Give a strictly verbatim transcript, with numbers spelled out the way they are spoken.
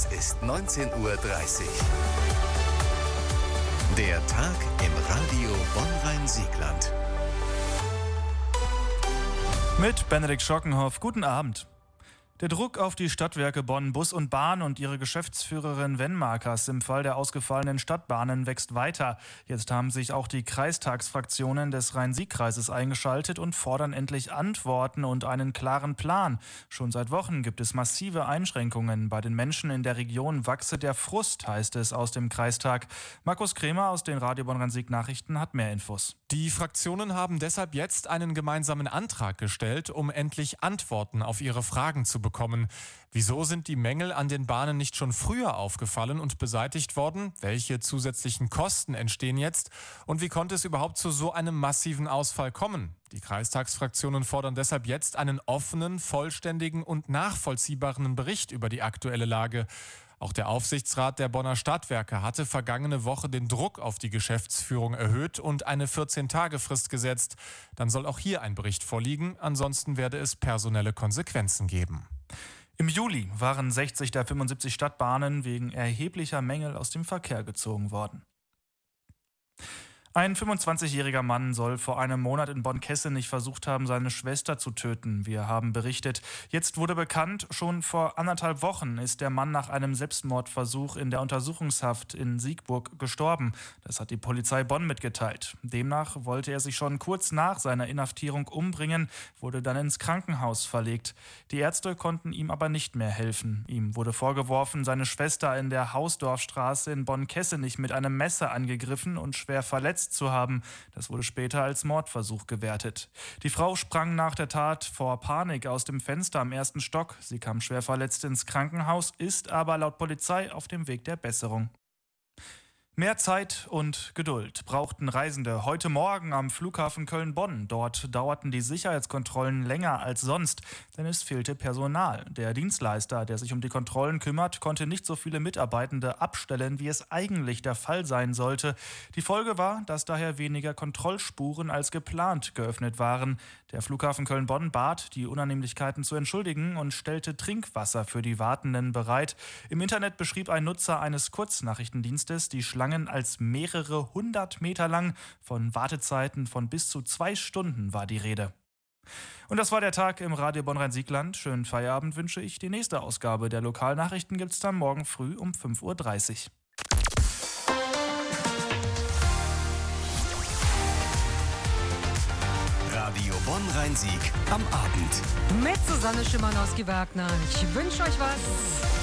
Es ist neunzehn Uhr dreißig. Der Tag im Radio Bonn-Rhein-Siegland. Mit Benedikt Schockenhoff. Guten Abend. Der Druck auf die Stadtwerke Bonn, Bus und Bahn und ihre Geschäftsführerin Wenmakers im Fall der ausgefallenen Stadtbahnen wächst weiter. Jetzt haben sich auch die Kreistagsfraktionen des Rhein-Sieg-Kreises eingeschaltet und fordern endlich Antworten und einen klaren Plan. Schon seit Wochen gibt es massive Einschränkungen. Bei den Menschen in der Region wachse der Frust, heißt es aus dem Kreistag. Markus Kremer aus den Radio Bonn-Rhein-Sieg-Nachrichten hat mehr Infos. Die Fraktionen haben deshalb jetzt einen gemeinsamen Antrag gestellt, um endlich Antworten auf ihre Fragen zu bekommen. Wieso sind die Mängel an den Bahnen nicht schon früher aufgefallen und beseitigt worden? Welche zusätzlichen Kosten entstehen jetzt? Und wie konnte es überhaupt zu so einem massiven Ausfall kommen? Die Kreistagsfraktionen fordern deshalb jetzt einen offenen, vollständigen und nachvollziehbaren Bericht über die aktuelle Lage. Auch der Aufsichtsrat der Bonner Stadtwerke hatte vergangene Woche den Druck auf die Geschäftsführung erhöht und eine vierzehn-Tage-Frist gesetzt. Dann soll auch hier ein Bericht vorliegen, ansonsten werde es personelle Konsequenzen geben. Im Juli waren sechzig der fünfundsiebzig Stadtbahnen wegen erheblicher Mängel aus dem Verkehr gezogen worden. Ein fünfundzwanzigjähriger Mann soll vor einem Monat in Bonn-Kessenich versucht haben, seine Schwester zu töten. Wir haben berichtet. Jetzt wurde bekannt, schon vor anderthalb Wochen ist der Mann nach einem Selbstmordversuch in der Untersuchungshaft in Siegburg gestorben. Das hat die Polizei Bonn mitgeteilt. Demnach wollte er sich schon kurz nach seiner Inhaftierung umbringen, wurde dann ins Krankenhaus verlegt. Die Ärzte konnten ihm aber nicht mehr helfen. Ihm wurde vorgeworfen, seine Schwester in der Hausdorfstraße in Bonn-Kessenich mit einem Messer angegriffen und schwer verletzt zu haben. Das wurde später als Mordversuch gewertet. Die Frau sprang nach der Tat vor Panik aus dem Fenster am ersten Stock. Sie kam schwer verletzt ins Krankenhaus, ist aber laut Polizei auf dem Weg der Besserung. Mehr Zeit und Geduld brauchten Reisende heute Morgen am Flughafen Köln-Bonn. Dort dauerten die Sicherheitskontrollen länger als sonst, denn es fehlte Personal. Der Dienstleister, der sich um die Kontrollen kümmert, konnte nicht so viele Mitarbeitende abstellen, wie es eigentlich der Fall sein sollte. Die Folge war, dass daher weniger Kontrollspuren als geplant geöffnet waren. Der Flughafen Köln-Bonn bat, die Unannehmlichkeiten zu entschuldigen und stellte Trinkwasser für die Wartenden bereit. Im Internet beschrieb ein Nutzer eines Kurznachrichtendienstes die Schlangen als mehrere hundert Meter lang. Von Wartezeiten von bis zu zwei Stunden war die Rede. Und das war der Tag im Radio Bonn-Rhein-Siegland. Schönen Feierabend wünsche ich. Die nächste Ausgabe der Lokalnachrichten gibt es dann morgen früh um fünf Uhr dreißig. Radio Bonn-Rhein-Sieg am Abend. Mit Susanne Schimanowski-Wagner. Ich wünsche euch was.